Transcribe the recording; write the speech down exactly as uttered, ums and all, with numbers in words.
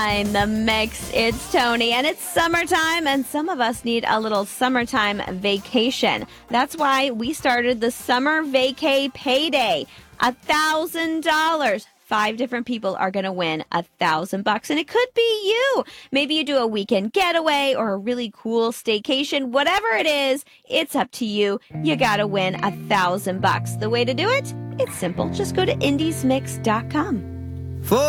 behind the mix. It's Tony, and it's summertime, and some of us need a little summertime vacation. That's why we started the Summer Vacay Payday. A thousand dollars. Five different people are going to win a thousand bucks, and it could be you. Maybe you do a weekend getaway or a really cool staycation. Whatever it is, it's up to you. You got to win a thousand bucks. The way to do it? It's simple. Just go to indies mix dot com.